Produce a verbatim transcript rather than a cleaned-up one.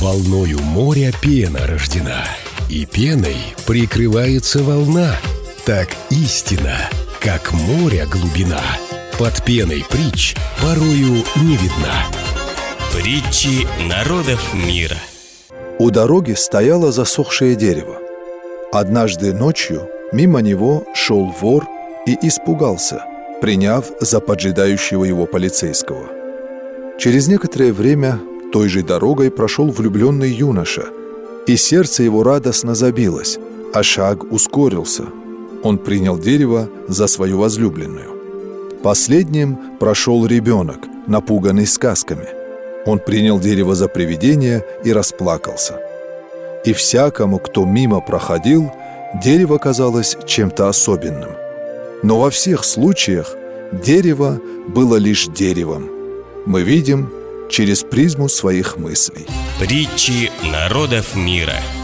Волною моря пена рождена, и пеной прикрывается волна. Так истина, как море глубина, под пеной притч порою не видна. Притчи народов мира. У дороги стояло засохшее дерево. Однажды ночью мимо него шел вор и испугался, приняв за поджидающего его полицейского. Через некоторое время той же дорогой прошел влюбленный юноша, и сердце его радостно забилось, а шаг ускорился. Он принял дерево за свою возлюбленную. Последним прошел ребенок, напуганный сказками. Он принял дерево за привидение и расплакался. И всякому, кто мимо проходил, дерево казалось чем-то особенным. Но во всех случаях дерево было лишь деревом. Мы видим через призму своих мыслей. Притчи народов мира.